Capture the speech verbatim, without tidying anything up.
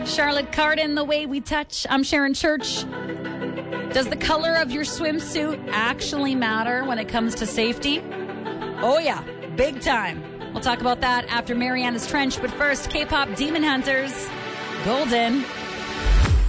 Charlotte Cardin, The Way We Touch. I'm Sharon Church. Does the color of your swimsuit actually matter when it comes to safety? Oh, yeah. Big time. We'll talk about that after Mariana's Trench. But first, K-pop Demon Hunters. Golden.